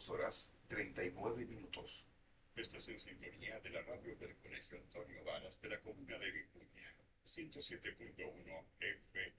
2 horas 39 minutos. Estás en sintonía de la radio del Colegio Antonio Varas de la Comuna de Vicuña, 107.1 FM.